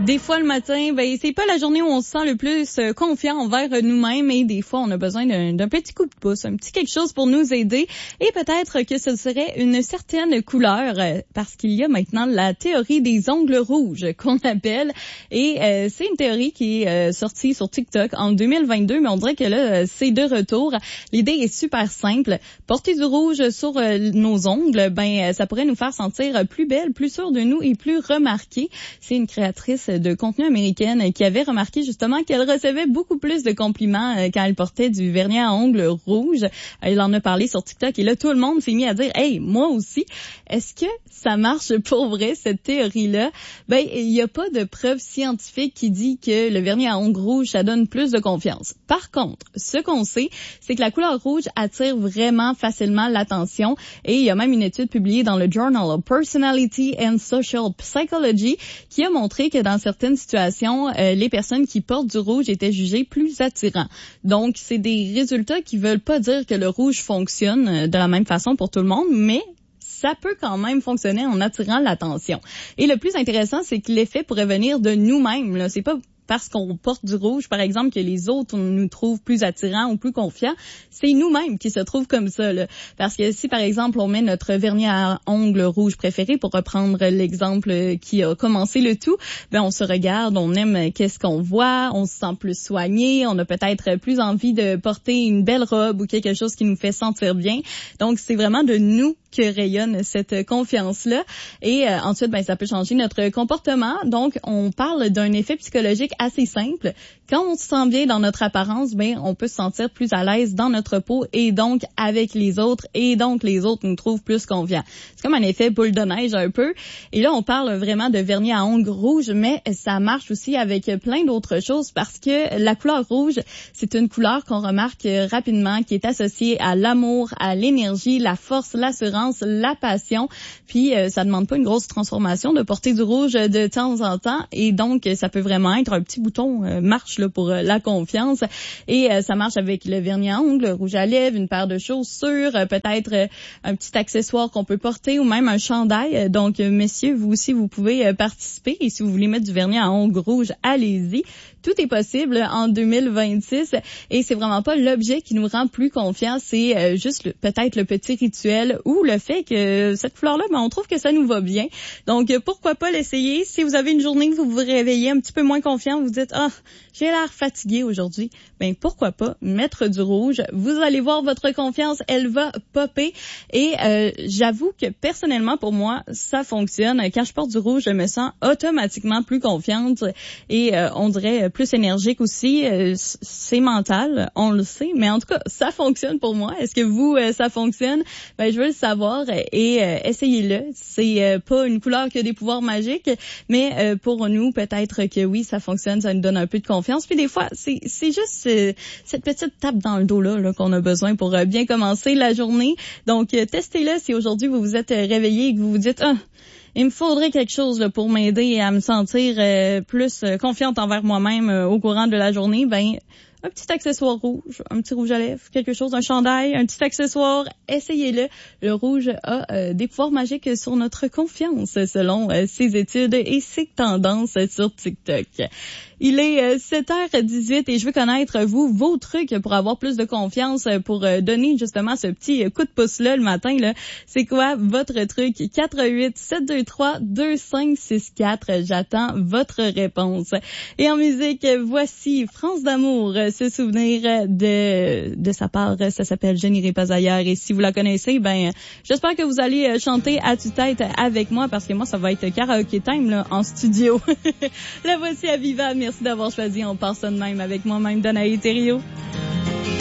Des fois, le matin, c'est pas la journée où on se sent le plus confiant envers nous-mêmes et des fois, on a besoin d'un petit coup de pouce, un petit quelque chose pour nous aider et peut-être que ce serait une certaine couleur parce qu'il y a maintenant la théorie des ongles rouges qu'on appelle et c'est une théorie qui est sortie sur TikTok en 2022, mais on dirait que là, c'est de retour. L'idée est super simple. Porter du rouge sur nos ongles, ça pourrait nous faire sentir plus belles, plus sûres de nous et plus remarquées. C'est une créatrice de contenu américaine qui avait remarqué justement qu'elle recevait beaucoup plus de compliments quand elle portait du vernis à ongles rouge. Elle en a parlé sur TikTok et là, tout le monde s'est mis à dire « Hey, moi aussi! » Est-ce que ça marche pour vrai, cette théorie-là? Il n'y a pas de preuve scientifique qui dit que le vernis à ongles rouge, ça donne plus de confiance. Par contre, ce qu'on sait, c'est que la couleur rouge attire vraiment facilement l'attention et il y a même une étude publiée dans le Journal of Personality and Social Psychology qui a montré que dans certaines situations, les personnes qui portent du rouge étaient jugées plus attirants. Donc, c'est des résultats qui veulent pas dire que le rouge fonctionne de la même façon pour tout le monde, mais ça peut quand même fonctionner en attirant l'attention. Et le plus intéressant, c'est que l'effet pourrait venir de nous-mêmes, là. C'est pas parce qu'on porte du rouge, par exemple, que les autres nous trouvent plus attirants ou plus confiants. C'est nous-mêmes qui se trouvent comme ça, là. Parce que si, par exemple, on met notre vernis à ongles rouge préféré, pour reprendre l'exemple qui a commencé le tout, on se regarde, on aime qu'est-ce qu'on voit, on se sent plus soigné, on a peut-être plus envie de porter une belle robe ou quelque chose qui nous fait sentir bien. Donc, c'est vraiment de nous que rayonne cette confiance-là. Et ensuite, ça peut changer notre comportement. Donc, on parle d'un effet psychologique assez simple. Quand on se sent bien dans notre apparence, on peut se sentir plus à l'aise dans notre peau et donc avec les autres. Et donc, les autres nous trouvent plus confiants. C'est comme un effet boule de neige un peu. Et là, on parle vraiment de vernis à ongles rouge, mais ça marche aussi avec plein d'autres choses parce que la couleur rouge, c'est une couleur qu'on remarque rapidement, qui est associée à l'amour, à l'énergie, la force, l'assurance, la passion. Puis, ça demande pas une grosse transformation de porter du rouge de temps en temps. Et donc, ça peut vraiment être un petit bouton marche là, pour la confiance. Et ça marche avec le vernis à ongles, rouge à lèvres, une paire de chaussures, peut-être un petit accessoire qu'on peut porter ou même un chandail. Donc, messieurs, vous aussi, vous pouvez participer. Et si vous voulez mettre du vernis à ongles rouge, allez-y. Tout est possible en 2026 et c'est vraiment pas l'objet qui nous rend plus confiants, c'est juste peut-être le petit rituel ou le fait que cette couleur-là, on trouve que ça nous va bien. Donc, pourquoi pas l'essayer? Si vous avez une journée que vous vous réveillez un petit peu moins confiant, vous dites « Ah, j'ai l'air fatigué aujourd'hui », pourquoi pas mettre du rouge? Vous allez voir votre confiance, elle va popper et j'avoue que personnellement, pour moi, ça fonctionne. Quand je porte du rouge, je me sens automatiquement plus confiante et on dirait plus énergique aussi. C'est mental, on le sait, mais en tout cas, ça fonctionne pour moi. Est-ce que vous, ça fonctionne? Je veux le savoir et essayez-le. C'est pas une couleur qui a des pouvoirs magiques, mais pour nous, peut-être que oui, ça fonctionne, ça nous donne un peu de confiance. Puis des fois, c'est juste cette petite tape dans le dos là qu'on a besoin pour bien commencer la journée. Donc, testez-le si aujourd'hui vous vous êtes réveillé et que vous vous dites « Ah, il me faudrait quelque chose là, pour m'aider à me sentir plus confiante envers moi-même au courant de la journée », un petit accessoire rouge, un petit rouge à lèvres, quelque chose, un chandail, un petit accessoire, essayez-le. Le rouge a des pouvoirs magiques sur notre confiance selon ses études et ses tendances sur TikTok. Il est 7h18 et je veux connaître, vous, vos trucs pour avoir plus de confiance, pour donner justement ce petit coup de pouce-là le matin. Là. C'est quoi votre truc? 418-723-2564. J'attends votre réponse. Et en musique, voici France d'amour, se souvenir de sa part. Ça s'appelle « Je n'irai pas ailleurs ». Et si vous la connaissez, j'espère que vous allez chanter à tue-tête avec moi parce que moi, ça va être karaoké time là, en studio. La voici à Viva. Merci d'avoir choisi. On part ça de même avec moi-même, Danae Thériault.